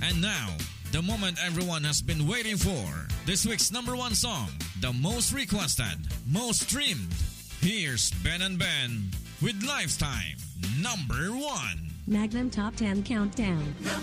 And now, the moment everyone has been waiting for. This week's number one song, the most requested, most streamed. Here's Ben and Ben with Lifetime number 1. Magnum Top 10 Countdown.